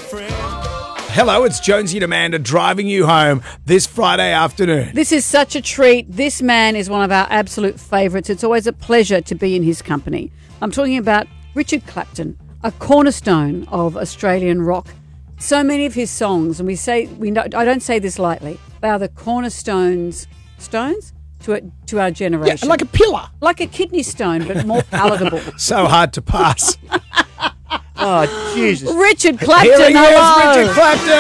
Hello, it's Jonesy and Amanda driving you home this Friday afternoon. This is such a treat. This man is one of our absolute favourites. It's always a pleasure to be in his company. I'm talking about Richard Clapton, a cornerstone of Australian rock. So many of his songs, and I don't say this lightly, they are the cornerstones to our generation. Yeah, like a pillar. Like a kidney stone, but more palatable. So hard to pass. Oh, Jesus. Richard Clapton, Here he hello. is, Richard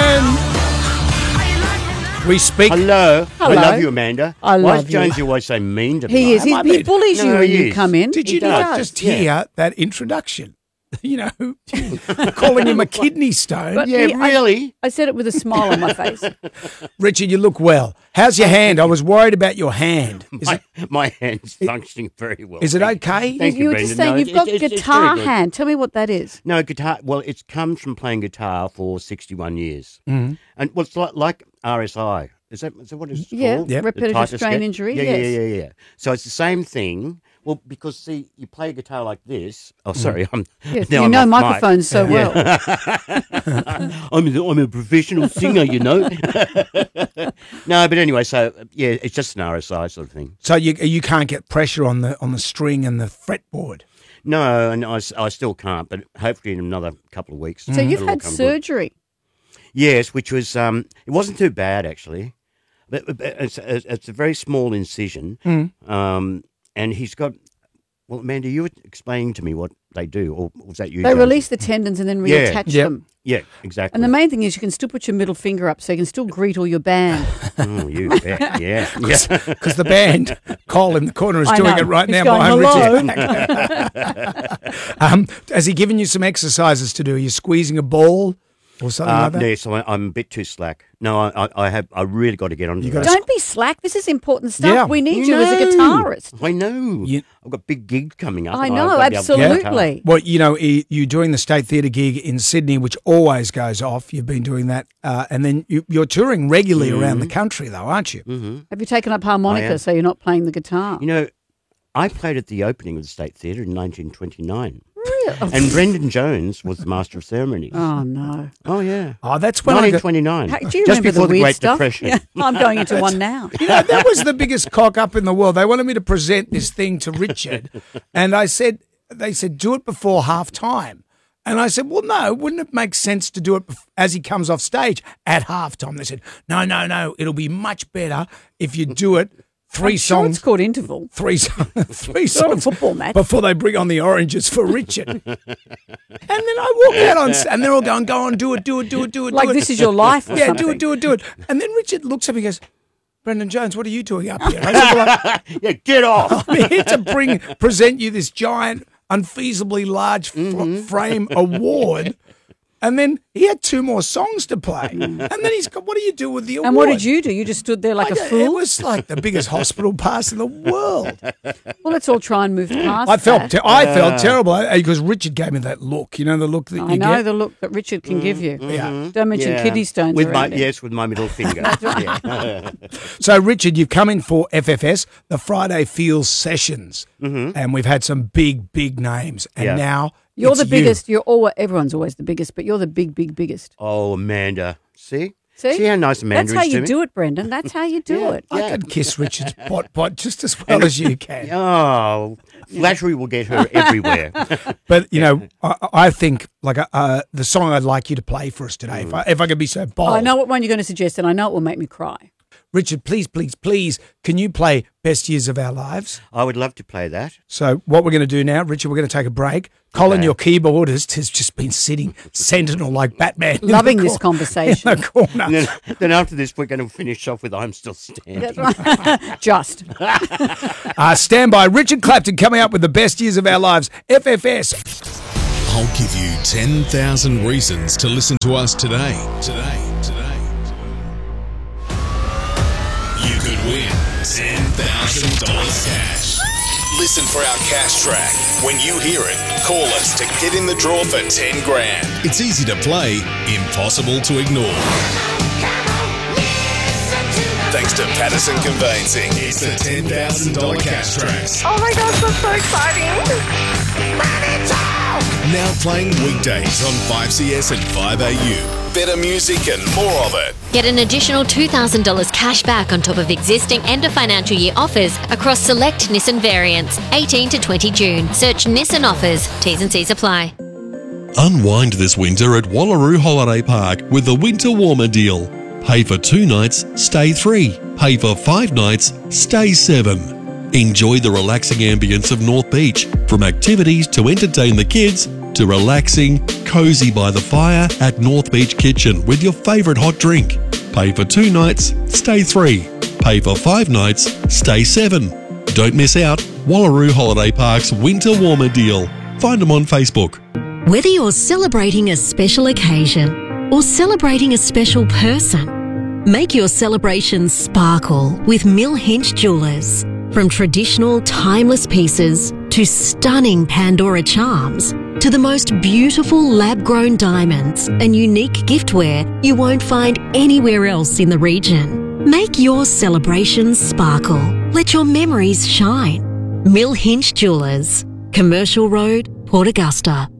Clapton. We speak. Hello. Hello. I love you, Amanda. I love Why is you. Jonesy always so mean to me? He is. I He mean, bullies you no, when he you is. come in. Did He you not does. just hear that introduction? You know, calling him a kidney stone. But Yeah, really? I said it with a smile on my face. Richard, you look well. How's your hand? I was worried about your hand. My hand's functioning very well. Is it okay? Thank You you, were just Brendan. saying No, you've got it's guitar very good. hand. Tell me what that is. No, guitar. Well, it comes from playing guitar for 61 years. Mm-hmm. And well, it's like RSI. Is that what it's Yeah, called? Yep. The repetitive type of strain scale? injury, Yeah, yes. yeah. So it's the same thing. Well, because, see, you play guitar like this. Oh, sorry. Yes, now you I'm know off mic. microphones so well. I'm a professional singer, you know. No, but anyway, so yeah, it's just an RSI sort of thing. So you can't get pressure on the string and the fretboard. No, and I still can't, but hopefully in another couple of weeks. So you've it'll had come good. surgery. Yes, which was it wasn't too bad actually. But it's a very small incision, and he's got. Well, Amanda, you were explaining to me what they do, or was that you? They Jonesy? release the tendons and then Yeah. reattach Yep. them. Yeah, exactly. And the main thing is you can still put your middle finger up so you can still greet all your band. Oh, you bet. Yeah. Because the band, Cole in the corner, is I doing know. it right He's now going, behind "Hello." Richard. Has he given you some exercises to do? Are you squeezing a ball or something like that? No, so I'm a bit too slack. No, I really got to get on to that. Don't be slack. This is important stuff. Yeah. We need you as a guitarist. I know. You- I've got big gigs coming up. I and know, I've got to be able to play absolutely. Well, you know, you're doing the State Theatre gig in Sydney, which always goes off. You've been doing that. And then you're touring regularly around the country, though, aren't you? Mm-hmm. Have you taken up I harmonica am. so you're not playing the guitar? You know, I played at the opening of the State Theatre in 1929. Really? And Brendan Jones was the master of ceremonies. Oh, no. Oh, yeah. Oh, that's when I got... 1929. Do you Just remember before the weird Great stuff? Depression. Yeah, I'm going into one now. You know, that was the biggest cock up in the world. They wanted me to present this thing to Richard, and they said, do it before half time. And I said, well, no, wouldn't it make sense to do it as he comes off stage at halftime? They said, no, it'll be much better if you do it three I'm sure songs. it's called interval. Three songs football match. before they bring on the oranges for Richard. And then I walk out on, and they're all going, go on, do it. Like this is your life or Yeah, something. do it. And then Richard looks at me and goes, Brendan Jones, what are you doing up here? I said, well, Yeah, get off. I'm here to present you this giant, unfeasibly large frame award. And then he had 2 more songs to play. And then he's got, what do you do with the award? And what did you do? You just stood there like a It fool? was like the biggest hospital pass in the world. Well, let's all try and move past I felt that. I felt terrible because Richard gave me that look. You know the look that you I know get? the look that Richard can give you. Yeah. Don't mention Yeah. kidney stones with around it. Yes, with my middle finger. Yeah. So, Richard, you've come in for FFS, the Friday Feels Sessions, and we've had some big names. And Yeah. now You're it's the you. biggest. Everyone's always the biggest, but you're the biggest. Oh, Amanda. See? See? how nice Amanda That's how is to you me? do it, Brendan. That's how you do it. I could kiss Richard's bot just as well as you can. Oh, flattery will get her everywhere. But, you know, I think like the song I'd like you to play for us today, if I could be so bold. I know what one you're going to suggest, and I know it will make me cry. Richard, please, can you play Best Years of Our Lives? I would love to play that. So what we're going to do now, Richard, we're going to take a break. Colin, Okay. your keyboardist, has just been sitting sentinel like Batman. in Loving the this conversation. In the corner. And then after this, we're going to finish off with I'm Still Standing. That's right. Just. Stand by. Richard Clapton coming up with the Best Years of Our Lives. FFS. I'll give you 10,000 reasons to listen to us today. You could win $10,000 cash. Listen for our cash track. When you hear it, call us to get in the draw for 10 grand. It's easy to play, impossible to ignore. Thanks to Patterson Conveyancing, it's the $10,000 cash track. Oh my gosh, that's so exciting. Now playing weekdays on 5CS and 5AU. better music and more of it. Get an additional $2,000 cash back on top of existing end of financial year offers across select Nissan variants, 18 to 20 June. Search Nissan offers. T's and C's apply. Unwind this winter at Wallaroo Holiday Park with the Winter Warmer deal. Pay for 2 nights, stay 3. Pay for 5 nights, stay 7. Enjoy the relaxing ambience of North Beach, from activities to entertain the kids to relaxing, cosy by the fire at North Beach Kitchen with your favourite hot drink. Pay for 2 nights, stay 3. Pay for 5 nights, stay 7. Don't miss out. Wallaroo Holiday Park's Winter Warmer deal. Find them on Facebook. Whether you're celebrating a special occasion or celebrating a special person, make your celebrations sparkle with Mill Hinch Jewellers. From traditional, timeless pieces to stunning Pandora charms to the most beautiful lab-grown diamonds and unique giftware you won't find anywhere else in the region. Make your celebrations sparkle. Let your memories shine. Mill Hinch Jewellers, Commercial Road, Port Augusta.